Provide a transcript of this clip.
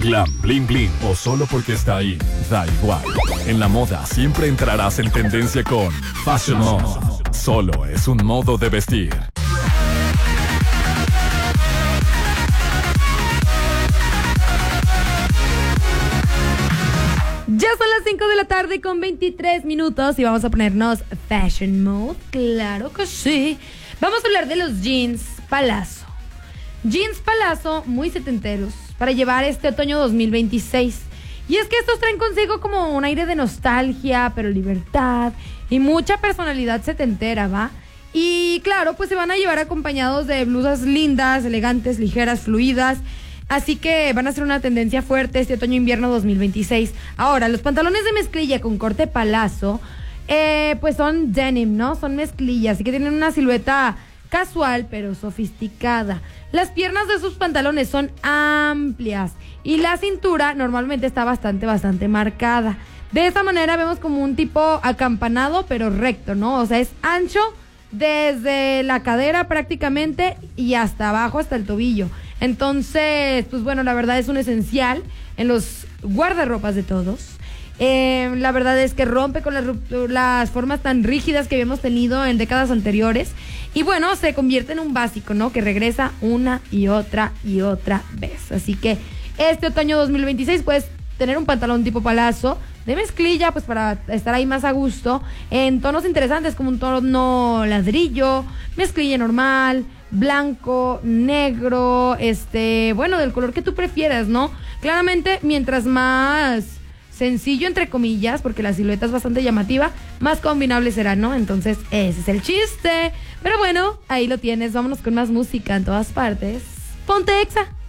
Glam, bling bling o solo porque está ahí, da igual. En la moda siempre entrarás en tendencia con Fashion Mode. Solo es un modo de vestir. Ya son las 5 de la tarde con 23 minutos y vamos a ponernos Fashion Mode, claro que sí. Vamos a hablar de los jeans Palazzo. Jeans Palazzo muy setenteros para llevar este otoño 2026. Y es que estos traen consigo como un aire de nostalgia, pero libertad y mucha personalidad setentera, ¿va? Y claro, pues se van a llevar acompañados de blusas lindas, elegantes, ligeras, fluidas. Así que van a ser una tendencia fuerte este otoño-invierno 2026. Ahora, los pantalones de mezclilla con corte Palazzo, pues son denim, ¿no? Son mezclillas, así que tienen una silueta casual, pero sofisticada. Las piernas de sus pantalones son amplias y la cintura normalmente está bastante marcada. De esta manera vemos como un tipo acampanado, pero recto, ¿no? O sea, es ancho desde la cadera prácticamente y hasta abajo, hasta el tobillo. Entonces, pues bueno, la verdad es un esencial en los guardarropas de todos. La verdad es que rompe con las formas tan rígidas que habíamos tenido en décadas anteriores. Y bueno, se convierte en un básico, ¿no? Que regresa una y otra vez. Así que este otoño 2026 puedes tener un pantalón tipo Palazzo de mezclilla, pues para estar ahí más a gusto, en tonos interesantes como un tono ladrillo, mezclilla normal, blanco, negro, bueno, del color que tú prefieras, ¿no? Claramente, mientras más sencillo, entre comillas, porque la silueta es bastante llamativa, más combinable será, ¿no? Entonces, ese es el chiste. Pero bueno, ahí lo tienes. Vámonos con más música en todas partes. Ponte Exa.